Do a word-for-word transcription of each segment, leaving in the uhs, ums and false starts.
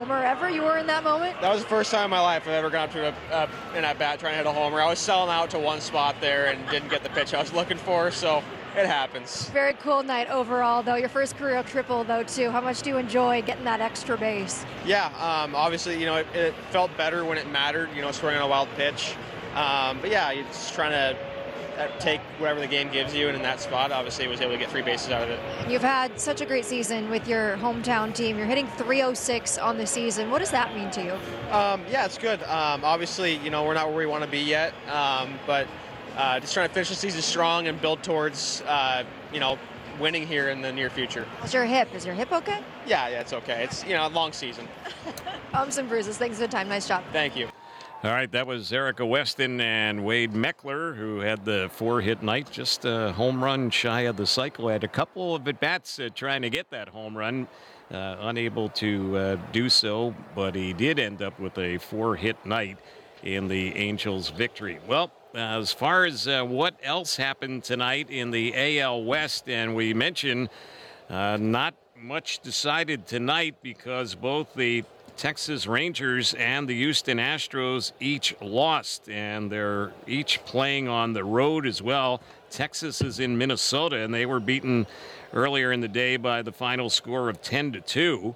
homer ever you were in that moment? That was the first time in my life I've ever gone up to a, uh, in at bat trying to hit a homer. I was selling out to one spot there and didn't get the pitch I was looking for, so it happens. Very cool night overall, though. Your first career triple, though, too. How much do you enjoy getting that extra base? Yeah, um, obviously, you know, it, it felt better when it mattered, you know, scoring on a wild pitch. Um, but yeah, you're just trying to take whatever the game gives you, and in that spot, obviously, was able to get three bases out of it. You've had such a great season with your hometown team. You're hitting three oh six on the season. What does that mean to you? Um, yeah, it's good. Um, obviously, you know, we're not where we want to be yet, um, but uh, just trying to finish the season strong and build towards, uh, you know, winning here in the near future. How's your hip? Is your hip okay? Yeah, yeah, it's okay. It's, you know, a long season. Bumps and bruises. Thanks for the time. Nice job. Thank you. All right, that was Erica Weston and Wade Meckler, who had the four-hit night, just a home run shy of the cycle. Had a couple of at-bats uh, trying to get that home run, uh, unable to uh, do so, but he did end up with a four-hit night in the Angels' victory. Well, uh, as far as uh, what else happened tonight in the A L West, and we mentioned uh, not much decided tonight because both the Texas Rangers and the Houston Astros each lost, and they're each playing on the road as well. Texas is in Minnesota, and they were beaten earlier in the day by the final score of ten to two.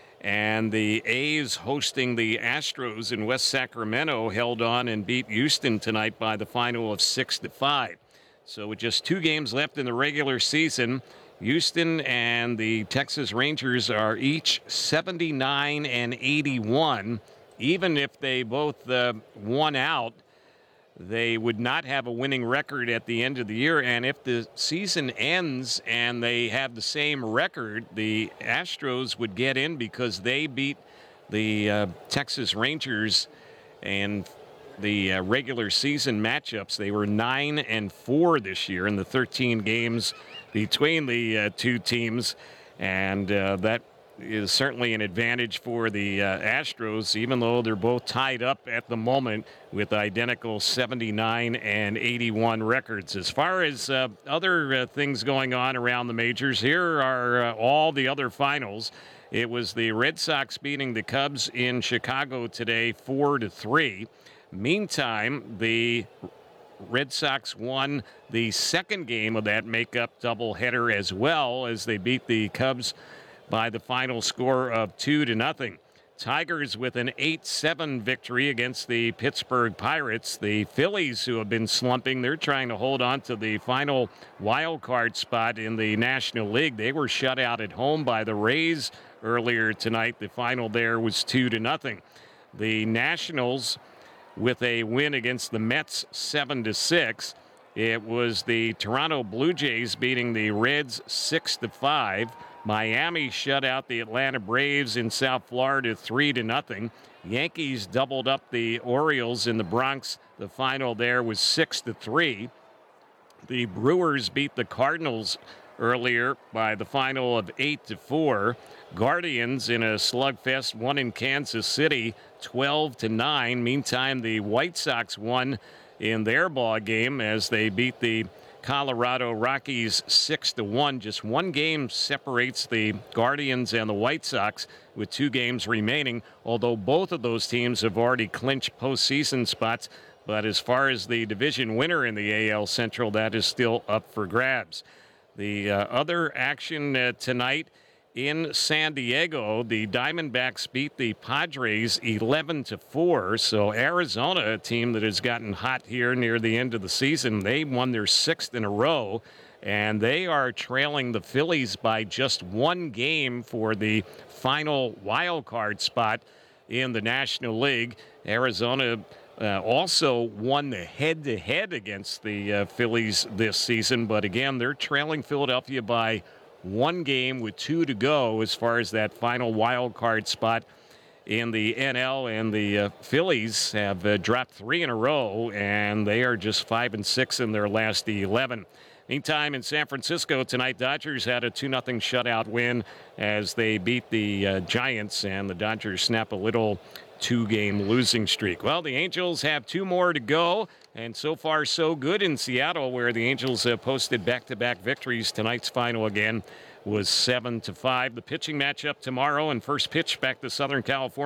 And the A's hosting the Astros in West Sacramento held on and beat Houston tonight by the final of six to five. So with just two games left in the regular season, Houston and the Texas Rangers are each seventy-nine and eighty-one. Even if they both uh, won out, they would not have a winning record at the end of the year. And if the season ends and they have the same record, the Astros would get in because they beat the uh, Texas Rangers and the uh, regular season matchups. They were nine and four this year in the thirteen games between the uh, two teams, and uh, that is certainly an advantage for the uh, Astros, even though they're both tied up at the moment with identical seventy-nine and eighty-one records. As far as uh, other uh, things going on around the majors, here are uh, all the other finals. It was the Red Sox beating the Cubs in Chicago today, four to three. Meantime, the Red Sox won the second game of that makeup doubleheader as well as they beat the Cubs by the final score of two to nothing. Tigers with an eight seven victory against the Pittsburgh Pirates. The Phillies, who have been slumping, they're trying to hold on to the final wild card spot in the National League. They were shut out at home by the Rays earlier tonight. The final there was two to nothing. The Nationals with a win against the Mets seven to six. It was the Toronto Blue Jays beating the Reds six to five. Miami shut out the Atlanta Braves in South Florida three to nothing. Yankees doubled up the Orioles in the Bronx. The final there was six to three. The Brewers beat the Cardinals earlier by the final of eight to four. Guardians in a slugfest won in Kansas City twelve to nine. Meantime, the White Sox won in their ball game as they beat the Colorado Rockies six to one. Just one game separates the Guardians and the White Sox with two games remaining, although both of those teams have already clinched postseason spots. But as far as the division winner in the A L Central, that is still up for grabs. The uh, other action uh, tonight in San Diego, the Diamondbacks beat the Padres eleven to four. So Arizona, a team that has gotten hot here near the end of the season, they won their sixth in a row, and they are trailing the Phillies by just one game for the final wild card spot in the National League. Arizona Uh, also won the head-to-head against the uh, Phillies this season, but again, they're trailing Philadelphia by one game with two to go as far as that final wild card spot in the N L, and the uh, Phillies have uh, dropped three in a row, and they are just five and six in their last eleven. Meantime, in San Francisco tonight, Dodgers had a two nothing shutout win as they beat the uh, Giants, and the Dodgers snap a little two-game losing streak. Well, the Angels have two more to go, and so far so good in Seattle, where the Angels have posted back-to-back victories. Tonight's final again was seven to five. The pitching matchup tomorrow, and first pitch back to Southern California